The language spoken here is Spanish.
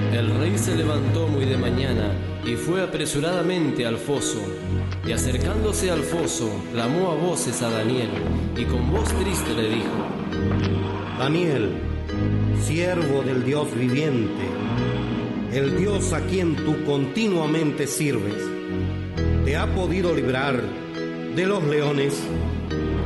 El rey se levantó muy de mañana y fue apresuradamente al foso. Y acercándose al foso, clamó a voces a Daniel, y con voz triste le dijo: Daniel, siervo del Dios viviente, el Dios a quien tú continuamente sirves, ¿te ha podido librar de los leones?